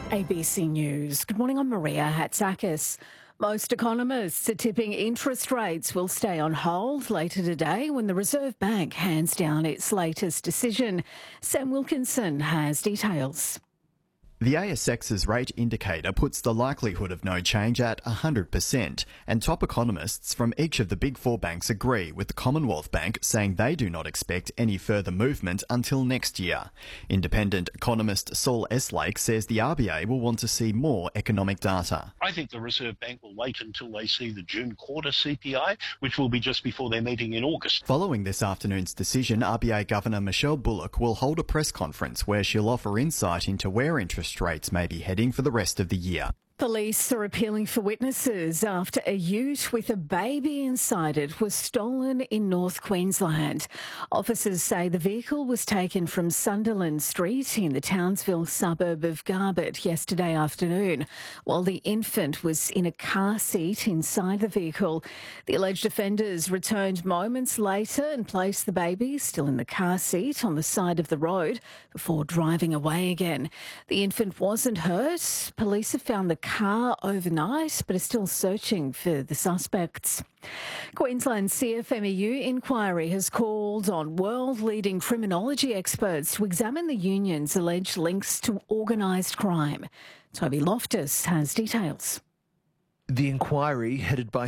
ABC News. Good morning, I'm Maria Hatzakis. Most economists are tipping interest rates will stay on hold later today when the Reserve Bank hands down its latest decision. Sam Wilkinson has details. The ASX's rate indicator puts the likelihood of no change at 100%, and top economists from each of the big four banks agree, with the Commonwealth Bank saying they do not expect any further movement until next year. Independent economist Saul Eslake says the RBA will want to see more economic data. I think the Reserve Bank will wait until they see the June quarter CPI, which will be just before their meeting in August. Following this afternoon's decision, RBA Governor Michelle Bullock will hold a press conference where she'll offer insight into where interest rates may be heading for the rest of the year. Police are appealing for witnesses after a ute with a baby inside it was stolen in North Queensland. Officers say the vehicle was taken from Sunderland Street in the Townsville suburb of Garbutt yesterday afternoon, while the infant was in a car seat inside the vehicle. The alleged offenders returned moments later and placed the baby, still in the car seat, on the side of the road before driving away again. The infant wasn't hurt. Police have found the car overnight, but are still searching for the suspects. Queensland CFMEU inquiry has called on world-leading criminology experts to examine the union's alleged links to organised crime. Toby Loftus has details. The inquiry, headed by